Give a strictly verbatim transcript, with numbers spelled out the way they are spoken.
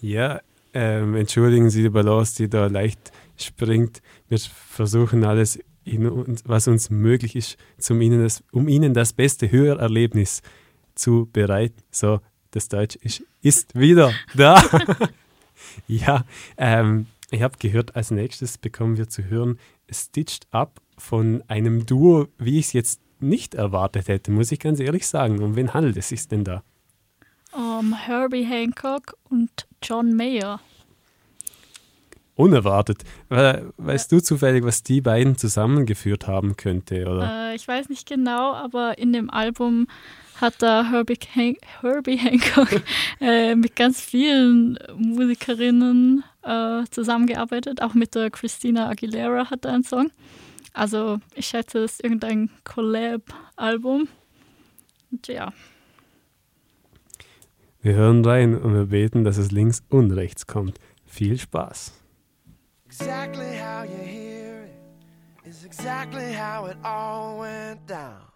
Ja, ähm, entschuldigen Sie die Balance, die da leicht springt. Wir versuchen alles, in uns, was uns möglich ist, zum Ihnen das, um Ihnen das beste Hörerlebnis zu bereiten. So, das Deutsch ist, ist wieder da. Ja, ähm, ich habe gehört, als nächstes bekommen wir zu hören Stitched Up von einem Duo, wie ich es jetzt nicht erwartet hätte, muss ich ganz ehrlich sagen. Um wen handelt es sich denn da? Um Herbie Hancock und John Mayer. Unerwartet. We- Weißt du zufällig, was die beiden zusammengeführt haben könnte? Oder? Äh, ich weiß nicht genau, aber in dem Album hat da Herbie, Han- Herbie Hancock äh, mit ganz vielen Musikerinnen äh, zusammengearbeitet. Auch mit der Christina Aguilera hat er einen Song. Also ich schätze, es ist irgendein Collab-Album. Und ja. Wir hören rein und wir beten, dass es links und rechts kommt. Viel Spaß. Exactly how you hear it is exactly how it all went down.